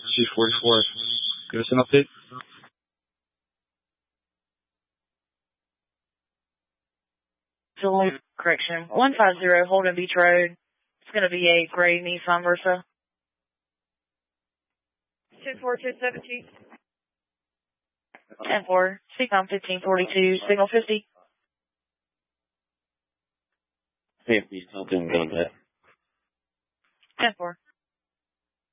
244. Give us an update. Correction. 150 Holden Beach Road. It's going to be a gray Nissan Versa. 24217. 10-4. Seacom 1542. Signal 50. Hey, please tell them going back. 10-4.